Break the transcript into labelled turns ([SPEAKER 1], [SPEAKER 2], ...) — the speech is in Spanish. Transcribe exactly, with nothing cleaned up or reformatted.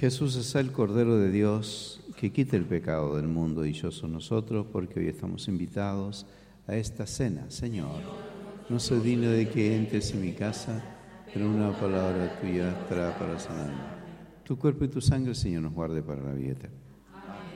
[SPEAKER 1] Jesús es el Cordero de Dios que quita el pecado del mundo, y dichosos nosotros porque hoy estamos invitados a esta cena. Señor, no soy digno de que entres en mi casa, pero una palabra tuya estará para sanarme. Tu cuerpo y tu sangre, Señor, nos guarde para la vida eterna.